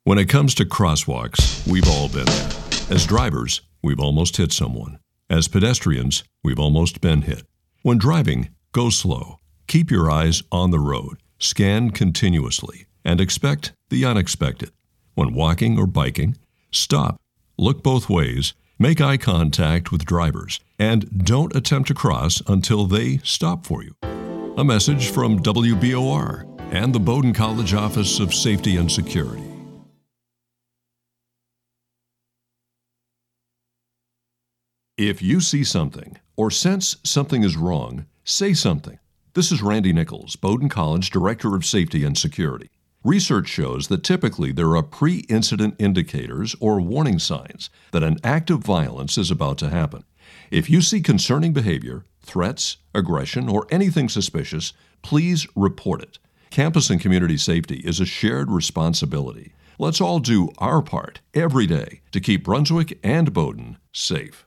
When it comes to crosswalks, we've all been there. As drivers, we've almost hit someone. As pedestrians, we've almost been hit. When driving, go slow. Keep your eyes on the road. Scan continuously and expect the unexpected. When walking or biking, stop, look both ways, make eye contact with drivers, and don't attempt to cross until they stop for you. A message from WBOR and the Bowdoin College Office of Safety and Security. If you see something or sense something is wrong, say something. This is Randy Nichols, Bowdoin College Director of Safety and Security. Research shows that typically there are pre-incident indicators or warning signs that an act of violence is about to happen. If you see concerning behavior, threats, aggression, or anything suspicious, please report it. Campus and community safety is a shared responsibility. Let's all do our part every day to keep Brunswick and Bowdoin safe.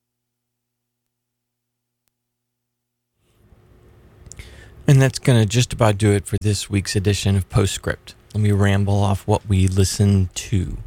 And that's going to just about do it for this week's edition of Postscript. Let me ramble off what we listened to.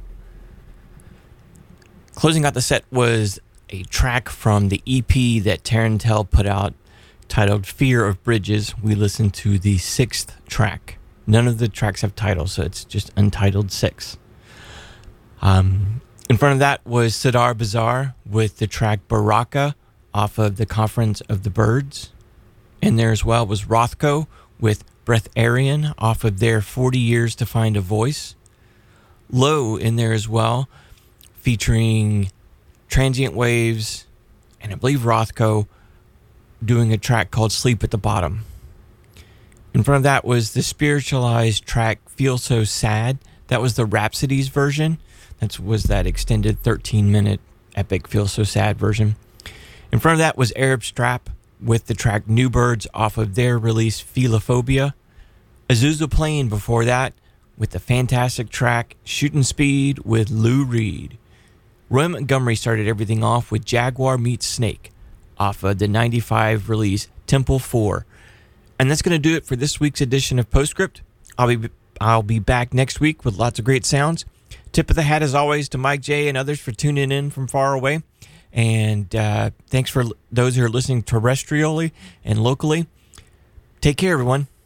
Closing out the set was a track from the EP that Tarantel put out titled Fear of Bridges. We listened to the 6th track. None of the tracks have titles, so it's just Untitled 6. In front of that was Sidar Bazaar with the track Baraka off of the Conference of the Birds. In there as well was Rothko with Breatharian off of their 40 Years to Find a Voice. Low in there as well, featuring Transient Waves and I believe Rothko doing a track called Sleep at the Bottom. In front of that was the spiritualized track Feel So Sad. That was the Rhapsodies version. That was that extended 13-minute epic Feel So Sad version. In front of that was Arab Strap with the track New Birds off of their release Philophobia. Azusa Plain before that with the fantastic track Shootin' Speed with Lou Reed. Roy Montgomery started everything off with Jaguar Meets Snake off of the 95 release Temple 4. And that's going to do it for this week's edition of Postscript. I'll be back next week with lots of great sounds. Tip of the hat as always to Mike J and others for tuning in from far away. And thanks for those who are listening terrestrially and locally. Take care, everyone.